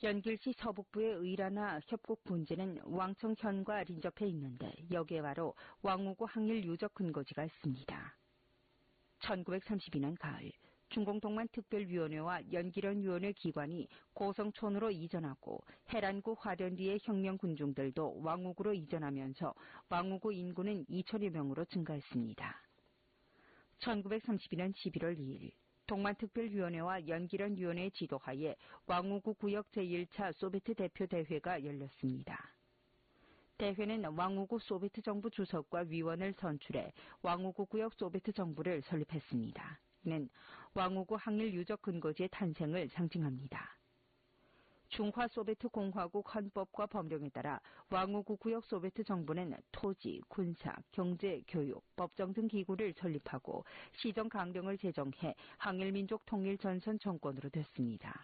연길시 서북부의 의라나 협곡 분지는 왕청현과 인접해 있는데 여기에 바로 왕우구 항일 유적 근거지가 있습니다. 1932년 가을 중공동만특별위원회와 연기련위원회 기관이 고성촌으로 이전하고 해란구 화련리의 혁명 군중들도 왕우구로 이전하면서 왕우구 인구는 2천여 명으로 증가했습니다. 1932년 11월 2일 동만특별위원회와 연기련위원회의 지도하에 왕우구 구역 제1차 소비에트 대표 대회가 열렸습니다. 대회는 왕우구 소비에트 정부 주석과 위원을 선출해 왕우구 구역 소비에트 정부를 설립했습니다. 이는 왕우구 항일 유적 근거지의 탄생을 상징합니다. 중화 소비에트 공화국 헌법과 법령에 따라 왕우구 구역 소비에트 정부는 토지, 군사, 경제, 교육, 법정 등 기구를 설립하고 시정 강령을 제정해 항일민족 통일 전선 정권으로 됐습니다.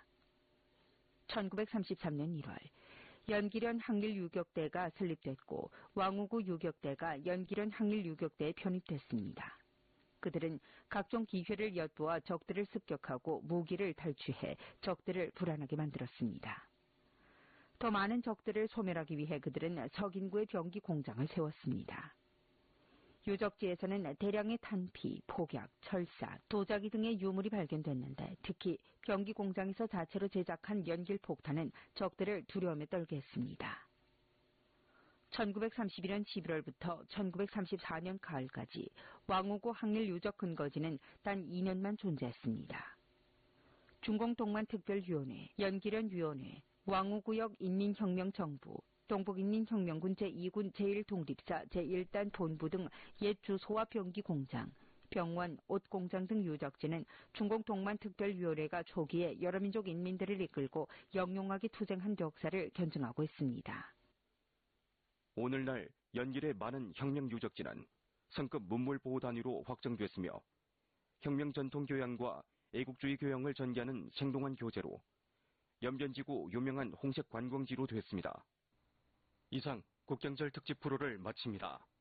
1933년 1월 연기련 항일 유격대가 설립됐고 왕우구 유격대가 연기련 항일 유격대에 편입됐습니다. 그들은 각종 기회를 엿보아 적들을 습격하고 무기를 탈취해 적들을 불안하게 만들었습니다. 더 많은 적들을 소멸하기 위해 그들은 서긴구에 병기 공장을 세웠습니다. 유적지에서는 대량의 탄피, 폭약, 철사, 도자기 등의 유물이 발견됐는데 특히 병기 공장에서 자체로 제작한 연길 폭탄은 적들을 두려움에 떨게 했습니다. 1931년 11월부터 1934년 가을까지 왕우구 항일 유적 근거지는 단 2년만 존재했습니다. 중공동만특별위원회, 연기련위원회, 왕우구역 인민혁명정부, 동북인민혁명군 제2군 제1독립사 제1단 본부 등 옛 주소와 병기 공장, 병원, 옷공장 등 유적지는 중공동만특별위원회가 초기에 여러 민족 인민들을 이끌고 영롱하게 투쟁한 역사를 견증하고 있습니다. 오늘날 연길의 많은 혁명 유적지는 성급 문물보호 단위로 확정됐으며 혁명 전통 교양과 애국주의 교양을 전개하는 생동한 교재로 연변지구 유명한 홍색 관광지로 됐습니다. 이상 국경절 특집 프로를 마칩니다.